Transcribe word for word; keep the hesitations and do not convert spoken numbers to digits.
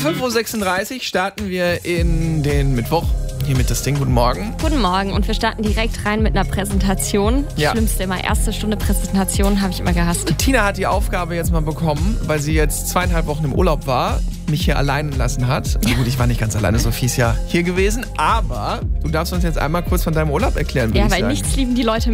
fünf Uhr sechsunddreißig starten wir in den Mittwoch. Hier mit das Ding. Guten Morgen. Guten Morgen und wir starten direkt rein mit einer Präsentation. Ja. Schlimmste immer, erste Stunde Präsentation habe ich immer gehasst. Tina hat die Aufgabe jetzt mal bekommen, weil sie jetzt zweieinhalb Wochen im Urlaub war, mich hier allein lassen hat. Also gut, ich war nicht ganz alleine, Sophie ist ja hier gewesen, aber du darfst uns jetzt einmal kurz von deinem Urlaub erklären, würde Ja, ich weil sagen. nichts lieben die Leute